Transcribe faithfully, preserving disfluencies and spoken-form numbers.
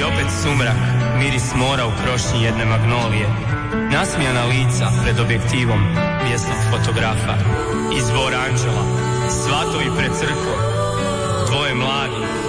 I opet sumrak, miris mora u krošnji jedne magnolije. Nasmijana lica pred objektivom mjesnog fotografa. I zbor anđela, svatovi pred crkvom, dvoje mladi,